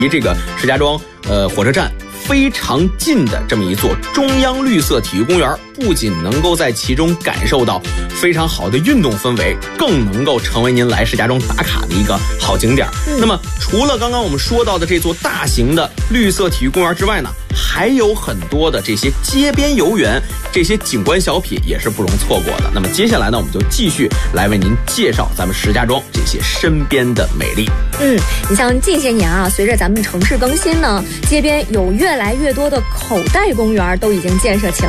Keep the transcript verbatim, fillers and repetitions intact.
离这个石家庄呃火车站非常近的这么一座中央绿色体育公园，不仅能够在其中感受到非常好的运动氛围，更能够成为您来石家庄打卡的一个好景点。嗯、那么除了刚刚我们说到的这座大型的绿色体育公园之外呢，还有很多的这些街边游园，这些景观小品也是不容错过的。那么接下来呢，我们就继续来为您介绍咱们石家庄这些身边的美丽。 嗯，你像近些年啊，随着咱们城市更新呢，街边有越来越多的口袋公园都已经建设起来。